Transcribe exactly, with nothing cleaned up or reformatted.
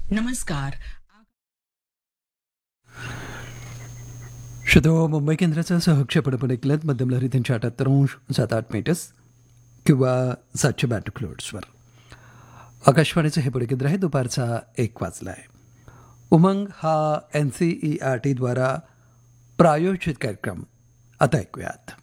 नमस्कार. श्रोतो, मुंबई केंद्राचं सहक्षेपण ऐकलत मध्यम लहरी त्यांच्या अठ्याहत्तर अंश सात आठ मीटर्स किंवा सातशे बॅटरी किलोहर्ट्झवर. आकाशवाणीचं हे पुढे केंद्र आहे. दुपारचा एक वाजला आहे. उमंग हा एन सी ई आर टीद्वारा प्रायोजित कार्यक्रम आता ऐकूयात.